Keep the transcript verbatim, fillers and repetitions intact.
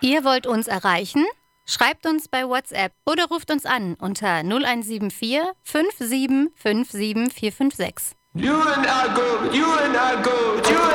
Ihr wollt uns erreichen? Schreibt uns bei WhatsApp oder ruft uns an unter null eins sieben vier fünf sieben fünf sieben vier fünf sechs. You and I go, you and I go, you